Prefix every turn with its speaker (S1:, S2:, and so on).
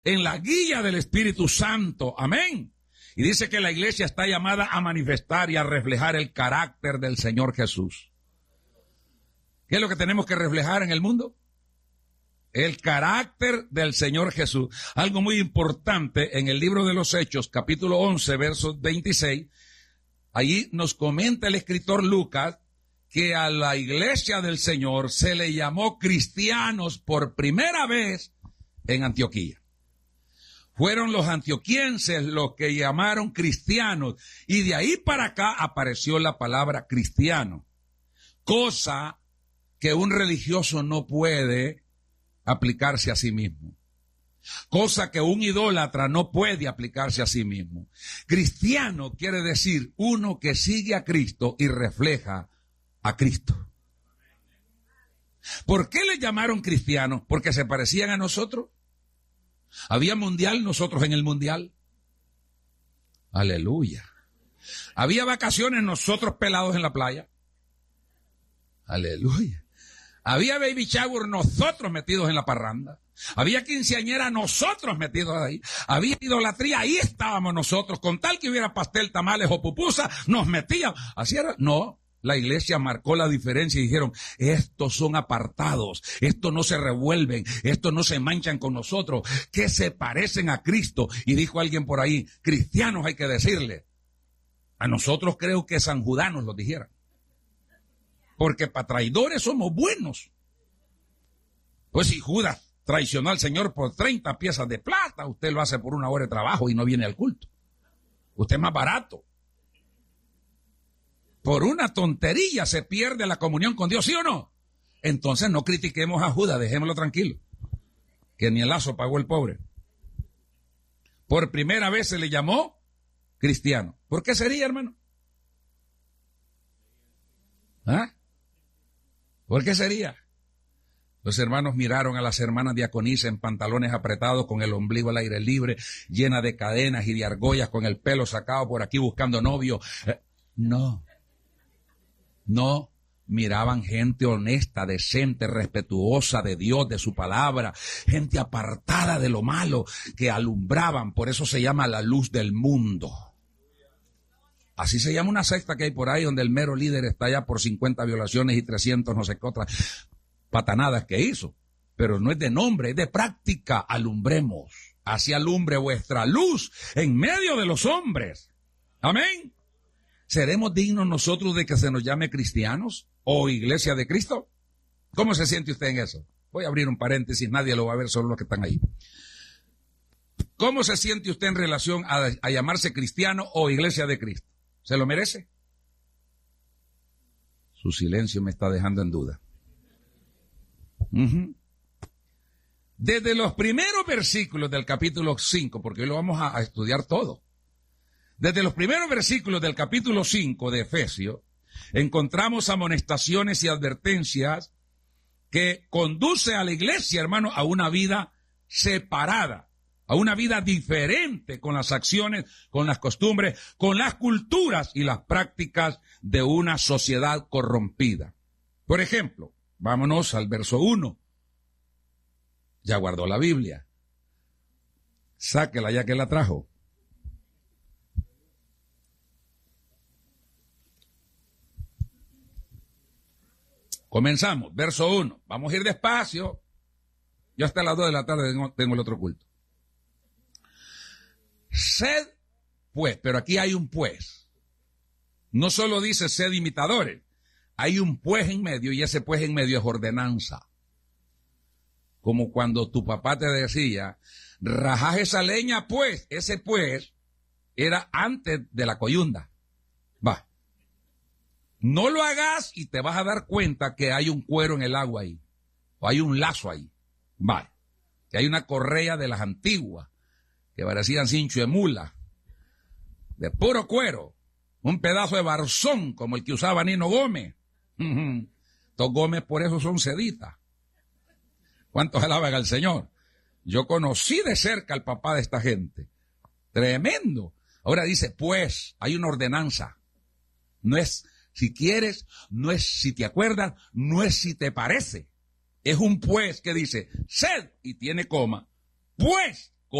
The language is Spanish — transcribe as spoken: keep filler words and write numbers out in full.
S1: en la guía del Espíritu Santo. Amén. Y dice que la iglesia está llamada a manifestar y a reflejar el carácter del Señor Jesús. ¿Qué es lo que tenemos que reflejar en el mundo? El carácter del Señor Jesús. Algo muy importante en el libro de los Hechos, capítulo once, versos veintiséis, allí nos comenta el escritor Lucas que a la iglesia del Señor se le llamó cristianos por primera vez en Antioquía. Fueron los antioquienses los que llamaron cristianos, y de ahí para acá apareció la palabra cristiano, cosa que un religioso no puede aplicarse a sí mismo, cosa que un idólatra no puede aplicarse a sí mismo. Cristiano quiere decir uno que sigue a Cristo y refleja a Cristo. ¿Por qué le llamaron cristianos? ¿Porque se parecían a nosotros? ¿Había mundial? Nosotros en el mundial. Aleluya. ¿Había vacaciones? Nosotros pelados en la playa. Aleluya. ¿Había baby shower? Nosotros metidos en la parranda. ¿Había quinceañera? Nosotros metidos ahí. ¿Había idolatría? Ahí estábamos nosotros. Con tal que hubiera pastel, tamales o pupusa, nos metíamos. Así era. No. La iglesia marcó la diferencia y dijeron, estos son apartados, estos no se revuelven, estos no se manchan con nosotros, que se parecen a Cristo. Y dijo alguien por ahí, cristianos hay que decirle. A nosotros creo que San Judas nos lo dijera. Porque para traidores somos buenos. Pues si Judas traicionó al Señor por treinta piezas de plata, usted lo hace por una hora de trabajo y no viene al culto. Usted es más barato. Por una tontería se pierde la comunión con Dios, ¿sí o no? Entonces no critiquemos a Judas, dejémoslo tranquilo. Que ni el lazo pagó el pobre. Por primera vez se le llamó cristiano. ¿Por qué sería, hermano? ¿Ah? ¿Por qué sería? Los hermanos miraron a las hermanas diaconisas en pantalones apretados, con el ombligo al aire libre, llena de cadenas y de argollas, con el pelo sacado por aquí buscando novio. Eh, no. No, miraban gente honesta, decente, respetuosa de Dios, de su palabra, gente apartada de lo malo, que alumbraban. Por eso se llama la luz del mundo. Así se llama una secta que hay por ahí, donde el mero líder está ya por cincuenta violaciones y trescientos no sé qué otras patanadas que hizo. Pero no es de nombre, es de práctica. Alumbremos, así alumbre vuestra luz en medio de los hombres. Amén. ¿Seremos dignos nosotros de que se nos llame cristianos o iglesia de Cristo? ¿Cómo se siente usted en eso? Voy a abrir un paréntesis, nadie lo va a ver, solo los que están ahí. ¿Cómo se siente usted en relación a, a llamarse cristiano o iglesia de Cristo? ¿Se lo merece? Su silencio me está dejando en duda. Uh-huh. Desde los primeros versículos del capítulo cinco, porque hoy lo vamos a, a estudiar todo. Desde los primeros versículos del capítulo cinco de Efesios, encontramos amonestaciones y advertencias que conduce a la iglesia, hermano, a una vida separada, a una vida diferente con las acciones, con las costumbres, con las culturas y las prácticas de una sociedad corrompida. Por ejemplo, vámonos al verso uno. Ya guardó la Biblia. Sáquela ya que la trajo. Comenzamos, verso uno. Vamos a ir despacio. Yo hasta las dos de la tarde tengo, tengo el otro culto. Sed, pues, pero aquí hay un pues. No solo dice sed imitadores. Hay un pues en medio, y ese pues en medio es ordenanza. Como cuando tu papá te decía, rajás esa leña, pues. Ese pues era antes de la coyunda. Va. No lo hagas y te vas a dar cuenta que hay un cuero en el agua ahí. O hay un lazo ahí. Vale. Que hay una correa de las antiguas que parecían cincho de mula. De puro cuero. Un pedazo de barzón como el que usaba Nino Gómez. Estos Gómez por eso son seditas. ¿Cuántos alaban al Señor? Yo conocí de cerca al papá de esta gente. Tremendo. Ahora dice, pues, hay una ordenanza. No es si quieres, no es si te acuerdas, no es si te parece. Es un pues que dice, sed, y tiene coma, pues,